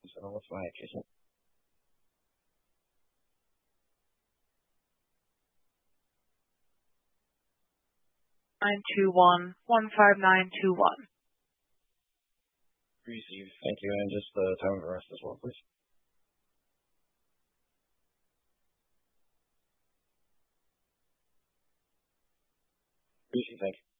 So what's my Jason? 921-15921. Receive. Thank you. And just the time of arrest as well, please. Receive. Thank you.